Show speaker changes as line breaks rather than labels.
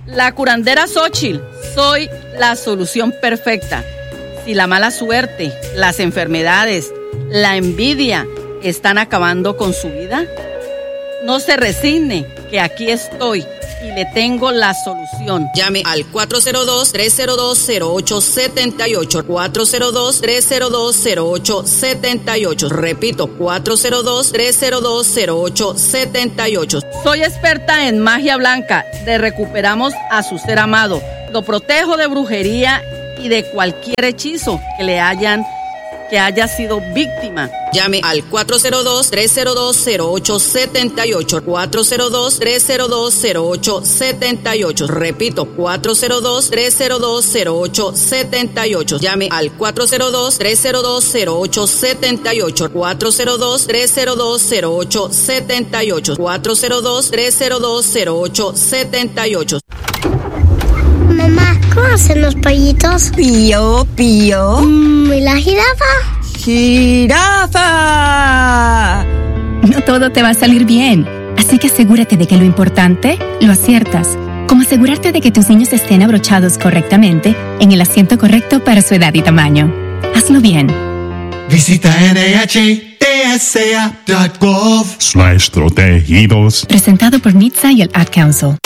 La curandera Xóchitl, soy la solución perfecta. Si la mala suerte, las enfermedades, la envidia están acabando con su vida, no se resigne, que aquí estoy y le tengo la solución.
Llame al 402-302-0878. 402-302-0878. Repito, 402-302-0878.
Soy experta en magia blanca, de recuperamos a su ser amado. Lo protejo de brujería y de cualquier hechizo que haya sido víctima.
Llame al 402-302-0878. 402-302-0878. Repito, 402-302-0878. Llame al 402-302-0878. 402-302-0878. 402-302-0878.
Mamá, ¿cómo hacen los pollitos?
Pío, pío.
¿Y la jirafa?
¡Jirafa!
No todo te va a salir bien, así que asegúrate de que lo importante lo aciertas, como asegurarte de que tus niños estén abrochados correctamente en el asiento correcto para su edad y tamaño. Hazlo bien.
Visita NHTSA.gov/protegidos.
Presentado por NHTSA y el Ad Council.